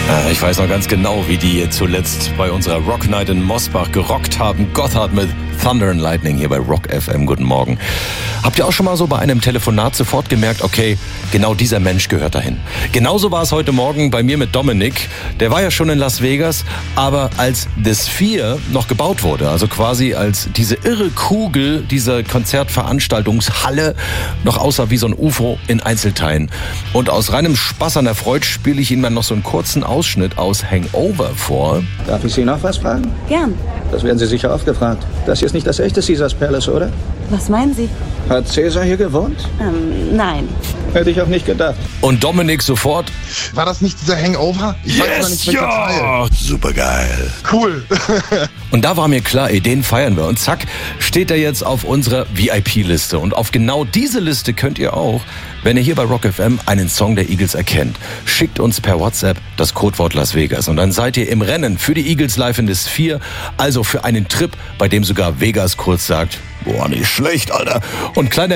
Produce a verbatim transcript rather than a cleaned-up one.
Äh, ich weiß noch ganz genau, wie die zuletzt bei unserer Rock Night in Mosbach gerockt haben. Gotthard mit Thunder and Lightning hier bei Rock F M. Guten Morgen. Habt ihr auch schon mal so bei einem Telefonat sofort gemerkt, okay, genau dieser Mensch gehört dahin? Genauso war es heute Morgen bei mir mit Dominik. Der war ja schon in Las Vegas, aber als The Sphere noch gebaut wurde, also quasi als diese irre Kugel dieser Konzertveranstaltungshalle noch aussah wie so ein U F O in Einzelteilen. Und aus reinem Spaß an der Freude spiele ich Ihnen dann noch so einen kurzen Ausschnitt aus Hangover vor. Darf ich Sie noch was fragen? Gern. Das werden Sie sicher oft gefragt. Das hier ist nicht das echte Caesars Palace, oder? Was meinen Sie? Hat Caesar hier gewohnt? Ähm, nein. Hätte ich auch nicht gedacht. Und Dominik sofort: War das nicht dieser Hangover? Ich weiß noch nicht, welcher Teil. Super geil. Cool. Und da war mir klar, ey, den feiern wir. Und zack, steht er jetzt auf unserer V I P-Liste. Und auf genau diese Liste könnt ihr auch, wenn ihr hier bei Rock F M einen Song der Eagles erkennt, schickt uns per WhatsApp das Codewort Las Vegas. Und dann seid ihr im Rennen für die Eagles live in the Sphere. Also für einen Trip, bei dem sogar Vegas kurz sagt: boah, nicht schlecht, Alter. Und kleiner